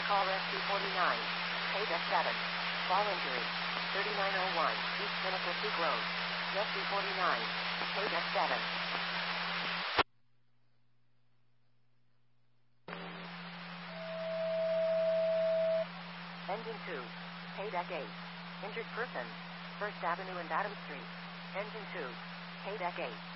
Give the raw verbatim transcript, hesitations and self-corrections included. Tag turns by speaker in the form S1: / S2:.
S1: call Rescue forty-nine. Paydeck seven. Fall injury. thirty-nine oh one. East Pinnacle Peak Road. Rescue forty-nine. Paydeck seven. Engine two. Paydeck eight. Injured person. First Avenue and Adams Street. Engine two. Paydeck eight.